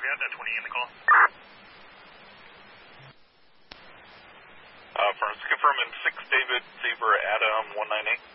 we have that 20 in the call. First, confirming 6 David Zebra Adam 198.